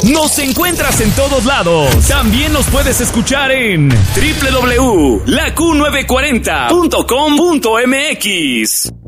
Nos encuentras en todos lados. También nos puedes escuchar en www.laq940.com.mx.